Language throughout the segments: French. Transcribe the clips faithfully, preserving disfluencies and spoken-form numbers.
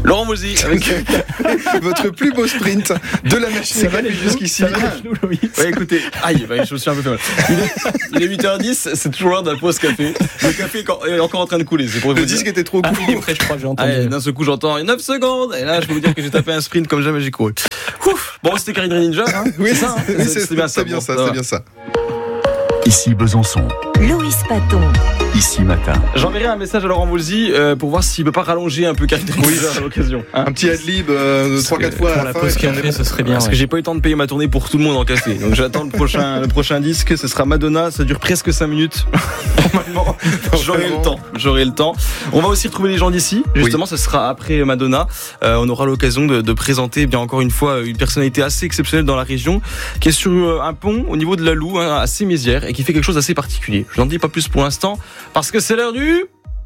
Laurent Voulzy avec votre plus beau sprint de la machine. Ça va les jusqu'ici. Ça va les genoux, Loïs. Ouais, écoutez, aïe, ouais, je me suis un peu fait mal. Il est, il est huit heures dix, c'est toujours l'heure de la pause café. Le café est encore- est encore en train de couler, c'est pour vous Le dire. disque était trop Ah, court. il est prêt, je crois, j'ai entendu. Allez, d'un seul coup, j'entends neuf secondes. Et là, je peux vous dire que j'ai tapé un sprint comme jamais j'ai couru. Ouf. Bon, c'était Carrie Ninja, hein. Oui, c'est ça, hein. oui, c'est, C'est bien ça. c'est bien Bon, ça, ça c'est va. bien ça. Ici Besançon, Loïs Paton. ici Matin. J'enverrai un message à Laurent Voulzy euh, pour voir s'il peut pas rallonger un peu Carrie Ninja à l'occasion. Hein. Un petit ad-lib euh, trois quatre fois à Pour la la fin. pause et puis on est café, bon. ce serait bien. Parce ouais. que j'ai pas eu le temps de payer ma tournée pour tout le monde en café. Donc j'attends le prochain, le prochain disque. Ce sera Madonna. Ça dure presque cinq minutes. Normalement, j'aurai le temps. J'aurai le temps. On va aussi retrouver les gens d'ici. Justement, ce sera après Madonna. Euh, on aura l'occasion de, de présenter, eh bien encore une fois, une personnalité assez exceptionnelle dans la région, qui est sur euh, un pont au niveau de la Loue, hein, à Sémézières, et qui fait quelque chose d'assez particulier. Je n'en dis pas plus pour l'instant, parce que c'est l'heure du.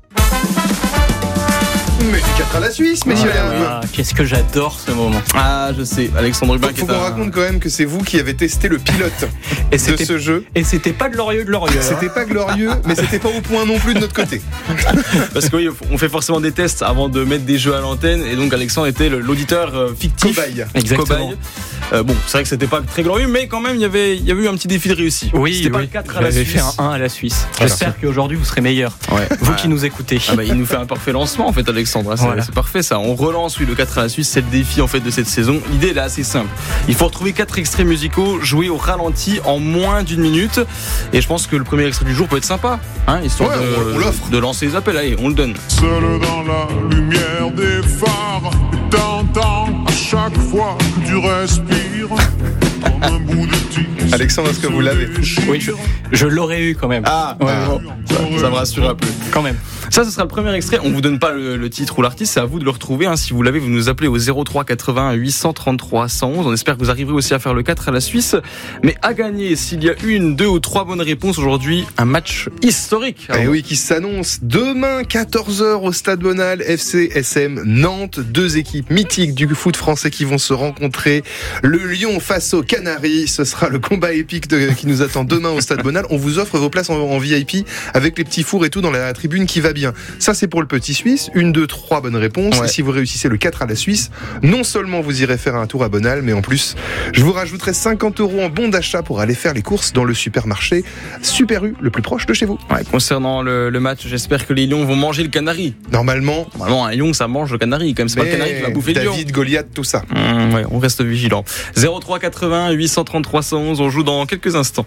Mais du quatre à la Suisse, messieurs. Ouais, dames. Ah, qu'est-ce que j'adore ce moment. Ah, je sais, Alexandre Rubin Faut, qui faut est qu'on un... raconte quand même que c'est vous qui avez testé le pilote Et de c'était, ce jeu. et c'était pas glorieux, glorieux. hein. C'était pas glorieux, mais c'était pas au point non plus de notre côté. Parce que oui, on fait forcément des tests avant de mettre des jeux à l'antenne, et donc Alexandre était le- l'auditeur euh, fictif. Cobaye. Exactement. Cobaye. Euh, bon, c'est vrai que c'était pas très glorieux, mais quand même, il y avait, il y avait eu un petit défi de réussite. Oui, C'était pas oui. le quatre à la J'avais Suisse. fait un un à la Suisse. Voilà. J'espère qu'aujourd'hui vous serez meilleur. Ouais. Vous Ouais. qui nous écoutez. Ah bah, il nous fait un parfait lancement en fait, Alexandre. C'est, Voilà. c'est parfait ça. On relance oui, le quatre à la Suisse, c'est le défi en fait de cette saison. L'idée elle est assez simple. Il faut retrouver quatre extraits musicaux joués au ralenti en moins d'une minute. Et je pense que le premier extrait du jour peut être sympa, hein, histoire Ouais, de, on- on l'offre. de lancer les appels. Allez, on le donne. Seul dans la lumière des phares, et t'entends à chaque fois que tu respires comme un bout de tissu. Alexandre, est-ce que vous l'avez ? Oui, je, je l'aurais eu quand même. Ah, ouais, bon, ça, ça me rassure un peu. Quand même. Ça, ce sera le premier extrait. On vous donne pas le, le titre ou l'artiste, c'est à vous de le retrouver. Hein. Si vous l'avez, vous nous appelez au zéro trois quatre-vingts huit cent trente-trois cent onze. On espère que vous arriverez aussi à faire le quatre à la Suisse. Mais à gagner, s'il y a une, deux ou trois bonnes réponses aujourd'hui, un match historique. Eh oui, qui s'annonce demain quatorze heures au Stade Bonal, F C S M Nantes, deux équipes mythiques du foot français qui vont se rencontrer. Le Lyon face aux Canaries, ce sera le combat épique de, qui nous attend demain au Stade Bonal. On vous offre vos places en, en V I P avec les petits fours et tout dans la tribune qui va bien. Ça c'est pour le petit Suisse, une, deux, trois bonnes réponses. Ouais. Et si vous réussissez le quatre à la Suisse, non seulement vous irez faire un tour à Bonal, mais en plus, je vous rajouterai cinquante euros en bon d'achat pour aller faire les courses dans le supermarché Super U le plus proche de chez vous. Ouais, concernant le, le match, j'espère que les Lions vont manger le canari. Normalement, Normalement, un lion, ça mange le canari. Comme c'est pas le canari qui va bouffer le lion. David, Goliath, tout ça. Mmh, ouais, on reste vigilant. zéro trois quatre-vingts huit cent trente-trois cent onze. On joue dans quelques instants.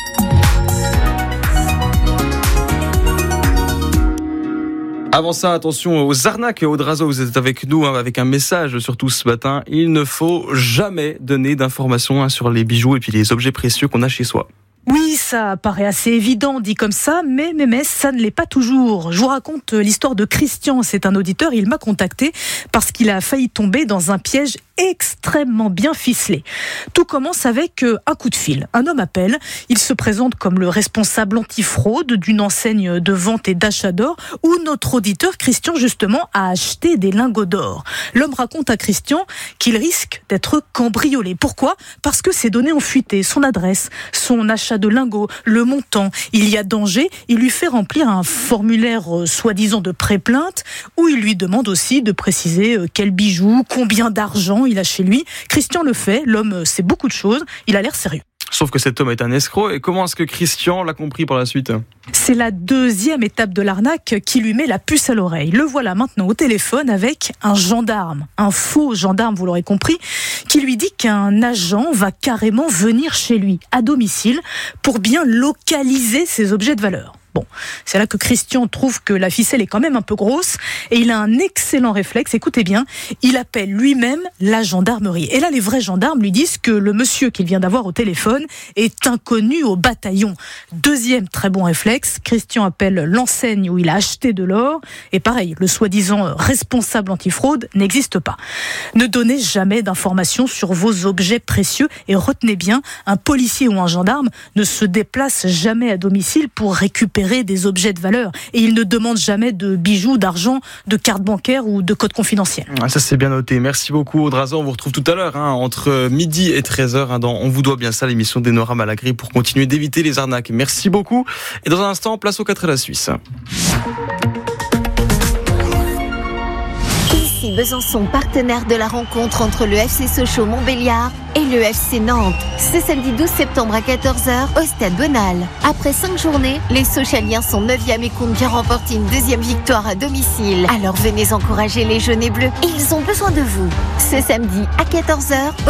Avant ça, attention aux arnaques. Audrazo, vous êtes avec nous hein, avec un message surtout ce matin. Il ne faut jamais donner d'informations hein, sur les bijoux et puis les objets précieux qu'on a chez soi. Oui, ça paraît assez évident dit comme ça, mais, mais, mais ça ne l'est pas toujours. Je vous raconte l'histoire de Christian, c'est un auditeur, il m'a contacté parce qu'il a failli tomber dans un piège extrêmement bien ficelé. Tout commence avec un coup de fil. Un homme appelle, il se présente comme le responsable antifraude d'une enseigne de vente et d'achat d'or où notre auditeur Christian justement a acheté des lingots d'or. L'homme raconte à Christian qu'il risque d'être cambriolé. Pourquoi ? Parce que ses données ont fuité, son adresse, son achat de lingots, le montant. Il y a danger, il lui fait remplir un formulaire euh, soi-disant de pré-plainte où il lui demande aussi de préciser euh, quel bijou, combien d'argent il a chez lui. Christian le fait, l'homme euh, sait beaucoup de choses, il a l'air sérieux. Sauf que cet homme est un escroc. Et comment est-ce que Christian l'a compris par la suite ? C'est la deuxième étape de l'arnaque qui lui met la puce à l'oreille. Le voilà maintenant au téléphone avec un gendarme, un faux gendarme, vous l'aurez compris, qui lui dit qu'un agent va carrément venir chez lui, à domicile, pour bien localiser ses objets de valeur. Bon, c'est là que Christian trouve que la ficelle est quand même un peu grosse et il a un excellent réflexe, écoutez bien, il appelle lui-même la gendarmerie. Et là, les vrais gendarmes lui disent que le monsieur qu'il vient d'avoir au téléphone est inconnu au bataillon. Deuxième très bon réflexe, Christian appelle l'enseigne où il a acheté de l'or et pareil, le soi-disant responsable antifraude n'existe pas. Ne donnez jamais d'informations sur vos objets précieux et retenez bien, un policier ou un gendarme ne se déplace jamais à domicile pour récupérer des objets de valeur et il ne demande jamais de bijoux, d'argent, de carte bancaire ou de code confidentiel. Ah, ça c'est bien noté. Merci beaucoup Audrazo. On vous retrouve tout à l'heure hein, entre midi et treize heures hein, dans On vous doit bien ça, l'émission d'Enora Malagré pour continuer d'éviter les arnaques. Merci beaucoup. Et dans un instant, place au quatre à la Suisse. Ici Ici Besançon, partenaire de la rencontre entre le F C Sochaux-Montbéliard et le F C Nantes. Ce samedi douze septembre à quatorze heures au Stade Bonal. Après cinq journées, les Sochaliens sont neuvième et comptent bien remporter une deuxième victoire à domicile. Alors venez encourager les jaunes et bleus. Ils ont besoin de vous. Ce samedi à quatorze heures